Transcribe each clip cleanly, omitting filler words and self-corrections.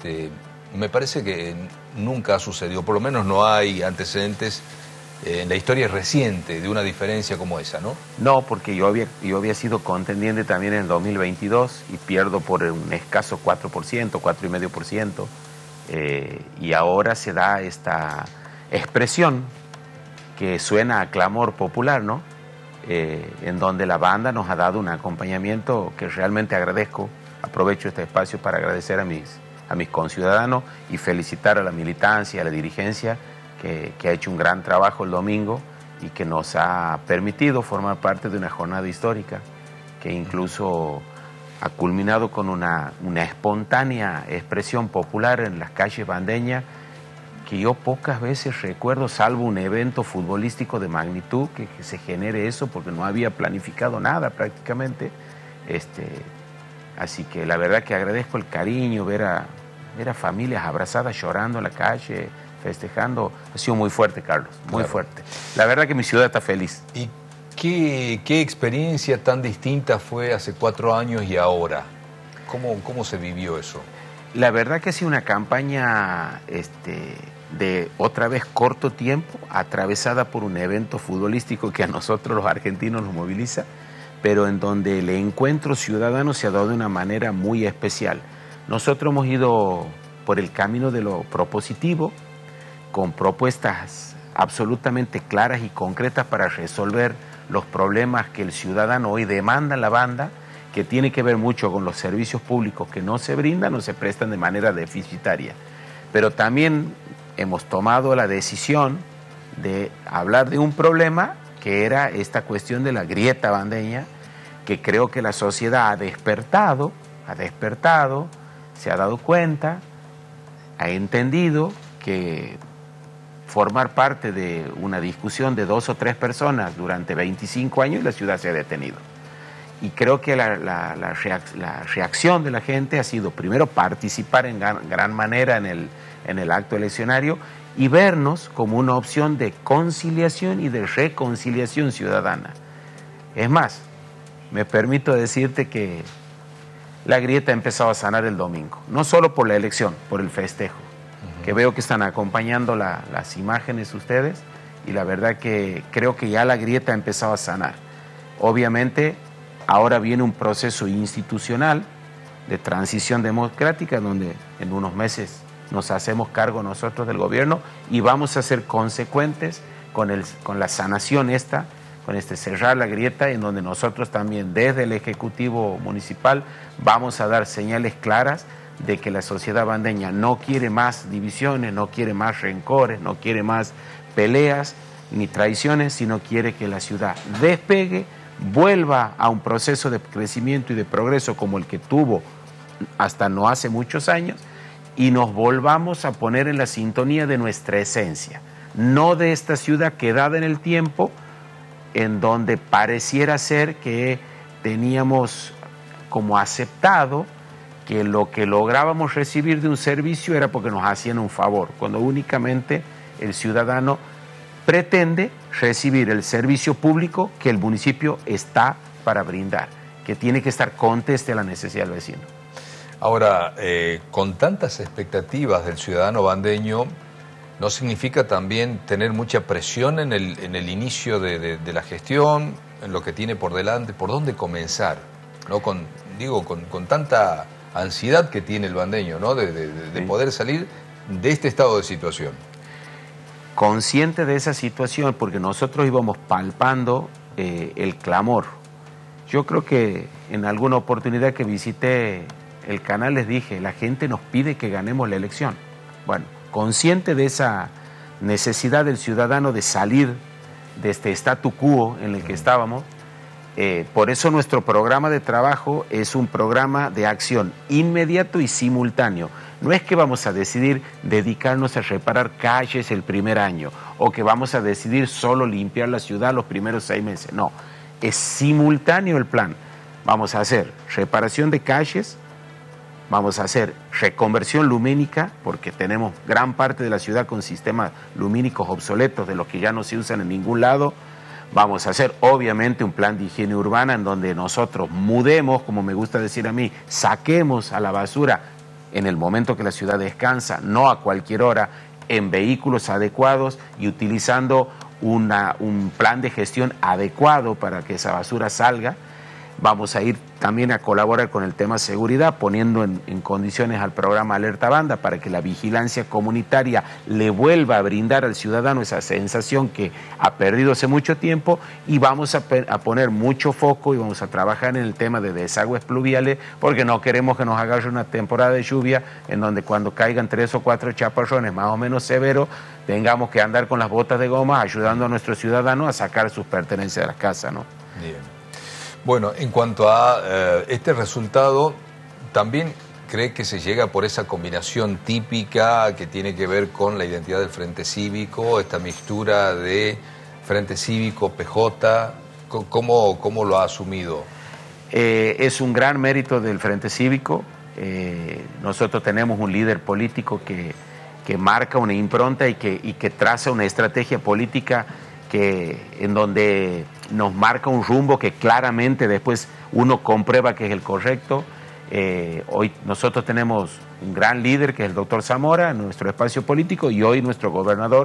me parece que nunca ha sucedido, por lo menos no hay antecedentes en la historia reciente de una diferencia como esa, ¿no? No, porque yo había sido contendiente también en el 2022 y pierdo por un escaso 4%, 4,5%, y ahora se da esta expresión que suena a clamor popular, ¿no? En donde la banda nos ha dado un acompañamiento que realmente agradezco. Aprovecho este espacio para agradecer a mis conciudadanos y felicitar a la militancia, a la dirigencia, que ha hecho un gran trabajo el domingo y que nos ha permitido formar parte de una jornada histórica que incluso ha culminado con una espontánea expresión popular en las calles bandeñas que yo pocas veces recuerdo, salvo un evento futbolístico de magnitud, que se genere eso, porque no había planificado nada prácticamente. Así que la verdad que agradezco el cariño, ver a familias abrazadas llorando en la calle, festejando. Ha sido muy fuerte, Carlos, muy fuerte. La verdad que mi ciudad está feliz. ¿Y qué experiencia tan distinta fue hace 4 años y ahora? ¿Cómo se vivió eso? La verdad que ha sido una campaña de otra vez corto tiempo, atravesada por un evento futbolístico que a nosotros los argentinos nos moviliza, pero en donde el encuentro ciudadano se ha dado de una manera muy especial. Nosotros hemos ido por el camino de lo propositivo, con propuestas absolutamente claras y concretas para resolver los problemas que el ciudadano hoy demanda en la banda, que tiene que ver mucho con los servicios públicos que no se brindan o se prestan de manera deficitaria. Pero también hemos tomado la decisión de hablar de un problema que era esta cuestión de la grieta bandeña, que creo que la sociedad ha despertado, se ha dado cuenta, ha entendido que formar parte de una discusión de 2 o 3 personas durante 25 años y la ciudad se ha detenido. Y creo que la reacción de la gente ha sido primero participar en gran manera en el acto eleccionario y vernos como una opción de conciliación y de reconciliación ciudadana. Es más, me permito decirte que la grieta ha empezado a sanar el domingo, no solo por la elección, por el festejo, que veo que están acompañando las imágenes ustedes, y la verdad que creo que ya la grieta ha empezado a sanar. Obviamente, ahora viene un proceso institucional de transición democrática, donde en unos meses nos hacemos cargo nosotros del gobierno y vamos a ser consecuentes con la sanación con cerrar la grieta, en donde nosotros también desde el Ejecutivo Municipal vamos a dar señales claras de que la sociedad bandeña no quiere más divisiones, no quiere más rencores, no quiere más peleas ni traiciones, sino quiere que la ciudad despegue, vuelva a un proceso de crecimiento y de progreso como el que tuvo hasta no hace muchos años, y nos volvamos a poner en la sintonía de nuestra esencia, no de esta ciudad quedada en el tiempo, en donde pareciera ser que teníamos como aceptado que lo que lográbamos recibir de un servicio era porque nos hacían un favor, cuando únicamente el ciudadano pretende recibir el servicio público que el municipio está para brindar, que tiene que estar conteste a la necesidad del vecino. Ahora, con tantas expectativas del ciudadano bandeño, ¿no significa también tener mucha presión en el inicio de la gestión, en lo que tiene por delante? ¿Por dónde comenzar? ¿No? Con tanta ansiedad que tiene el bandeño, ¿no? de poder salir de este estado de situación. Consciente de esa situación, porque nosotros íbamos palpando el clamor. Yo creo que en alguna oportunidad que visité el canal les dije, la gente nos pide que ganemos la elección. Bueno, consciente de esa necesidad del ciudadano de salir de este statu quo en el que estábamos, por eso nuestro programa de trabajo es un programa de acción inmediato y simultáneo. No es que vamos a decidir dedicarnos a reparar calles el primer año o que vamos a decidir solo limpiar la ciudad los primeros 6 meses. No, es simultáneo el plan. Vamos a hacer reparación de calles, vamos a hacer reconversión lumínica, porque tenemos gran parte de la ciudad con sistemas lumínicos obsoletos de los que ya no se usan en ningún lado. Vamos a hacer obviamente un plan de higiene urbana en donde nosotros mudemos, como me gusta decir a mí, saquemos a la basura en el momento que la ciudad descansa, no a cualquier hora, en vehículos adecuados y utilizando un plan de gestión adecuado para que esa basura salga. Vamos a ir también a colaborar con el tema seguridad, poniendo en condiciones al programa Alerta Banda para que la vigilancia comunitaria le vuelva a brindar al ciudadano esa sensación que ha perdido hace mucho tiempo, y vamos a poner mucho foco y vamos a trabajar en el tema de desagües pluviales, porque no queremos que nos agarre una temporada de lluvia en donde cuando caigan 3 o 4 chaparrones más o menos severos tengamos que andar con las botas de goma ayudando a nuestros ciudadanos a sacar sus pertenencias de las casas, ¿no? Bien. Bueno, en cuanto a este resultado, ¿también cree que se llega por esa combinación típica que tiene que ver con la identidad del Frente Cívico, esta mixtura de Frente Cívico, PJ? ¿Cómo lo ha asumido? Es un gran mérito del Frente Cívico. Nosotros tenemos un líder político que marca una impronta y que traza una estrategia política en donde nos marca un rumbo que claramente después uno comprueba que es el correcto. Hoy nosotros tenemos un gran líder que es el doctor Zamora en nuestro espacio político, y hoy nuestro gobernador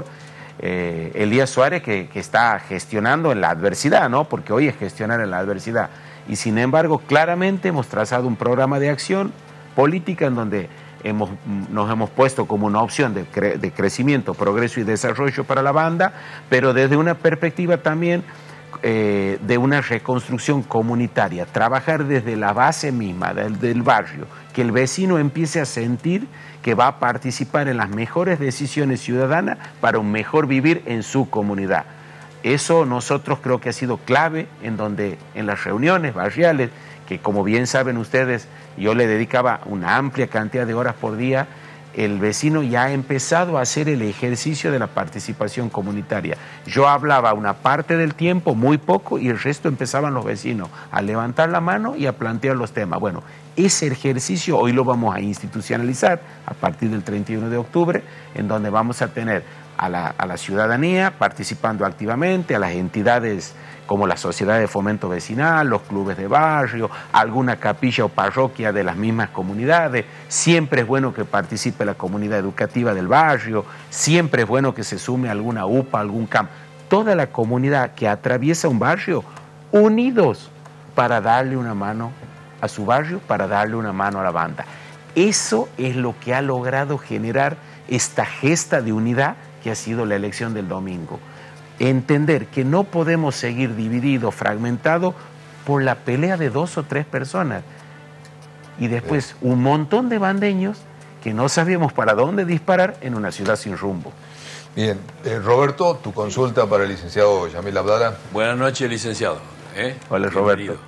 Elías Suárez que está gestionando en la adversidad, ¿no? Porque hoy es gestionar en la adversidad. Y sin embargo, claramente hemos trazado un programa de acción política en donde nos hemos puesto como una opción de crecimiento, progreso y desarrollo para la banda, pero desde una perspectiva también de una reconstrucción comunitaria, trabajar desde la base misma del barrio, que el vecino empiece a sentir que va a participar en las mejores decisiones ciudadanas para un mejor vivir en su comunidad. Eso nosotros creo que ha sido clave en las reuniones barriales, que como bien saben ustedes, yo le dedicaba una amplia cantidad de horas por día. El vecino ya ha empezado a hacer el ejercicio de la participación comunitaria. Yo hablaba una parte del tiempo, muy poco, y el resto empezaban los vecinos a levantar la mano y a plantear los temas. Bueno, ese ejercicio hoy lo vamos a institucionalizar a partir del 31 de octubre, en donde vamos a tener a la ciudadanía participando activamente, a las entidades como la Sociedad de Fomento Vecinal, los clubes de barrio, alguna capilla o parroquia de las mismas comunidades. Siempre es bueno que participe la comunidad educativa del barrio, siempre es bueno que se sume alguna UPA, algún camp. Toda la comunidad que atraviesa un barrio, unidos para darle una mano a su barrio, para darle una mano a la banda. Eso es lo que ha logrado generar esta gesta de unidad que ha sido la elección del domingo. Entender que no podemos seguir divididos, fragmentados por la pelea de 2 o 3 personas. Y después un montón de bandeños que no sabíamos para dónde disparar en una ciudad sin rumbo. Bien, Roberto, tu consulta para el licenciado Yamil Abdala. Buenas noches, licenciado. Hola, Roberto.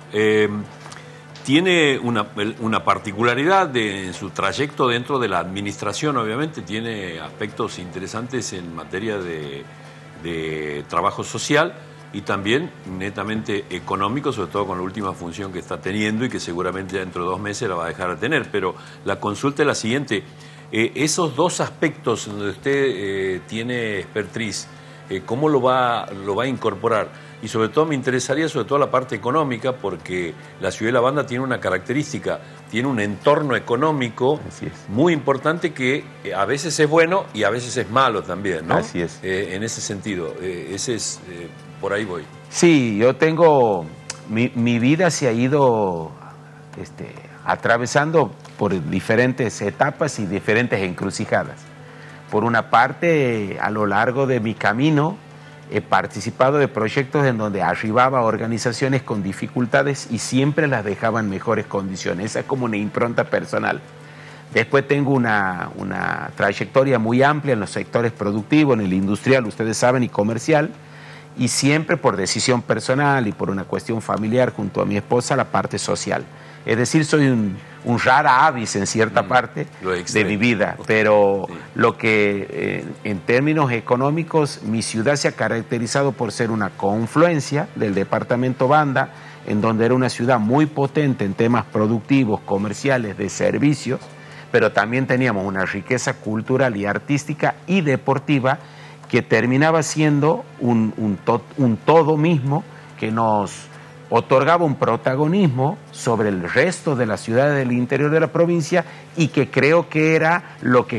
Tiene una particularidad en su trayecto dentro de la administración, obviamente, tiene aspectos interesantes en materia de trabajo social y también netamente económico, sobre todo con la última función que está teniendo y que seguramente dentro de 2 meses la va a dejar de tener. Pero la consulta es la siguiente: esos 2 aspectos donde usted tiene expertise, ¿cómo lo va a incorporar? Y sobre todo me interesaría sobre todo la parte económica, porque la ciudad de la banda tiene una característica, tiene un entorno económico muy importante que a veces es bueno y a veces es malo también, ¿no? Así es. En ese sentido, por ahí voy. Sí, yo tengo, mi vida se ha ido atravesando por diferentes etapas y diferentes encrucijadas. Por una parte, a lo largo de mi camino, he participado de proyectos en donde arribaba organizaciones con dificultades y siempre las dejaba en mejores condiciones. Esa es como una impronta personal. Después tengo una trayectoria muy amplia en los sectores productivos, en el industrial, ustedes saben, y comercial, y siempre por decisión personal y por una cuestión familiar junto a mi esposa, la parte social. Es decir, soy un rara avis en cierta parte de mi vida, pero lo que en términos económicos mi ciudad se ha caracterizado por ser una confluencia del departamento Banda, en donde era una ciudad muy potente en temas productivos, comerciales, de servicios, pero también teníamos una riqueza cultural y artística y deportiva que terminaba siendo un todo mismo que nos otorgaba un protagonismo sobre el resto de las ciudades del interior de la provincia y que creo que era lo que